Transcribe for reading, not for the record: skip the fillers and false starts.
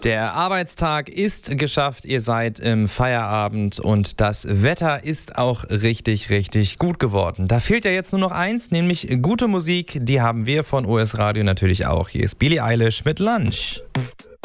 Der Arbeitstag ist geschafft, ihr seid im Feierabend und das Wetter ist auch richtig, richtig gut geworden. Da fehlt ja jetzt nur noch eins, nämlich gute Musik. Die haben wir von OS Radio natürlich auch. Hier ist Billie Eilish mit Lunch.